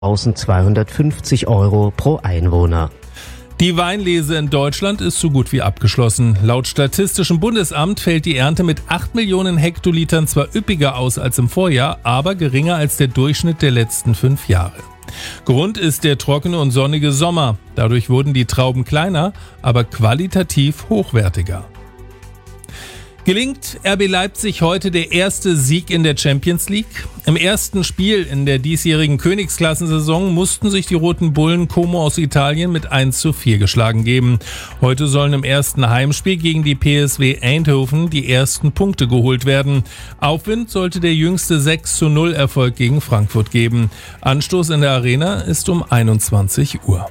1.250 € pro Einwohner. Die Weinlese in Deutschland ist so gut wie abgeschlossen. Laut Statistischem Bundesamt fällt die Ernte mit 8 Millionen Hektolitern zwar üppiger aus als im Vorjahr, aber geringer als der Durchschnitt der letzten 5 Jahre. Grund ist der trockene und sonnige Sommer. Dadurch wurden die Trauben kleiner, aber qualitativ hochwertiger. Gelingt RB Leipzig heute der erste Sieg in der Champions League? Im ersten Spiel in der diesjährigen Königsklassensaison mussten sich die Roten Bullen Como aus Italien mit 1:4 geschlagen geben. Heute sollen im ersten Heimspiel gegen die PSV Eindhoven die ersten Punkte geholt werden. Aufwind sollte der jüngste 6:0 Erfolg gegen Frankfurt geben. Anstoß in der Arena ist um 21 Uhr.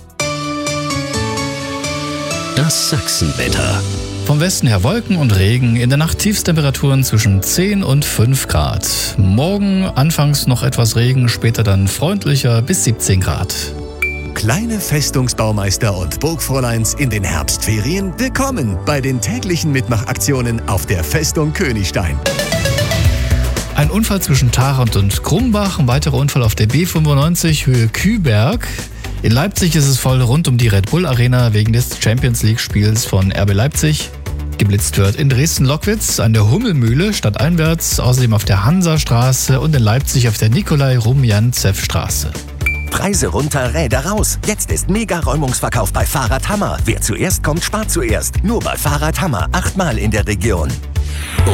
Das Sachsenwetter. Vom Westen her Wolken und Regen, in der Nacht Tiefstemperaturen zwischen 10 und 5 Grad. Morgen anfangs noch etwas Regen, später dann freundlicher bis 17 Grad. Kleine Festungsbaumeister und Burgfräuleins in den Herbstferien, willkommen bei den täglichen Mitmachaktionen auf der Festung Königstein. Ein Unfall zwischen Tharandt und Krumbach, ein weiterer Unfall auf der B95 Höhe Küberg. In Leipzig ist es voll rund um die Red Bull Arena wegen des Champions League Spiels von RB Leipzig. Geblitzt wird in Dresden-Lockwitz, an der Hummelmühle stadteinwärts, außerdem auf der Hansastraße und in Leipzig auf der Nikolai-Rumjan-Zeff-Straße. Preise runter, Räder raus. Jetzt ist Mega-Räumungsverkauf bei Fahrradhammer. Wer zuerst kommt, spart zuerst. Nur bei Fahrradhammer, 8-mal in der Region.